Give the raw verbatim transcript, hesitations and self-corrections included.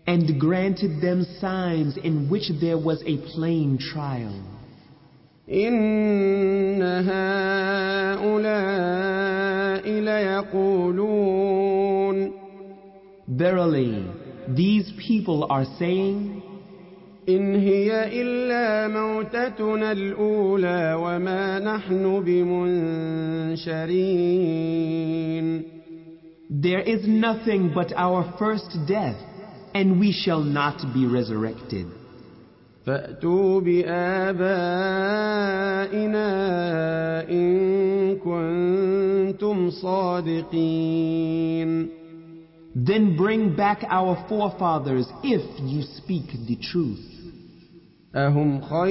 and granted them signs in which there was a plain trial. إن هؤلاء ليقولون Verily, these people are saying, إن هي إلا موتتنا الأولى وما نحن بمنشرين. There is nothing but our first death, and we shall not be resurrected. فأتوا بآبائنا إن كنتم صادقين. Then bring back our forefathers if you speak the truth. أهم خير